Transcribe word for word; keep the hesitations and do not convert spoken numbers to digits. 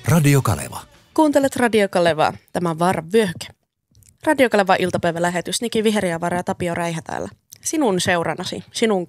Radio Kaleva. Kuuntelet Radio Kalevaa. Tämä on Vaaran vyöhyke. Radio Kaleva iltapäivälähetys. Niki Viheriävaara ja Tapio Räihä täällä. Sinun seuranasi, sinun